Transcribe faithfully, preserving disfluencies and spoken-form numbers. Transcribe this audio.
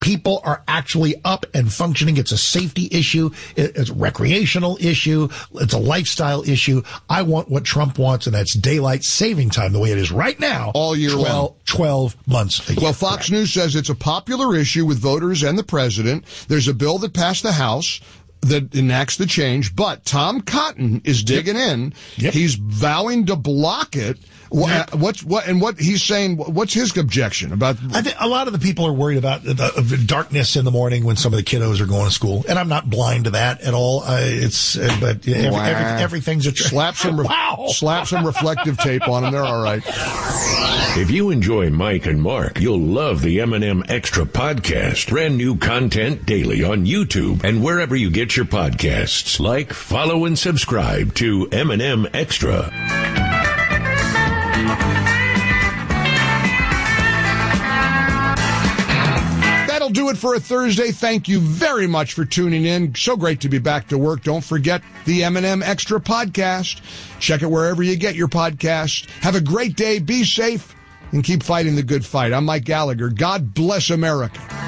people are actually up and functioning. It's a safety issue. It's a recreational issue. It's a lifestyle issue. I want what Trump wants, and that's daylight saving time the way it is right now. All year long. twelve months a year. Well, Fox Correct. News says it's a popular issue with voters and the president. There's a bill that passed the House that enacts the change, but Tom Cotton is digging yep. in. Yep. He's vowing to block it. What, what's what and what he's saying? What's his objection about? I think a lot of the people are worried about the, the darkness in the morning when some of the kiddos are going to school, and I'm not blind to that at all. Uh, it's uh, but every, wow. every, everything's a tr- slap some re- wow. slap some reflective tape on them. They're all right. If you enjoy Mike and Mark, you'll love the M and M Extra podcast. Brand new content daily on YouTube and wherever you get your podcasts. Like, follow, and subscribe to M and M Extra. That'll do it for a Thursday. Thank you very much for tuning in. So great to be back to work. Don't forget the M and M Extra podcast. Check it wherever you get your podcast. Have a great day. Be safe and keep fighting the good fight. I'm Mike Gallagher. God bless America.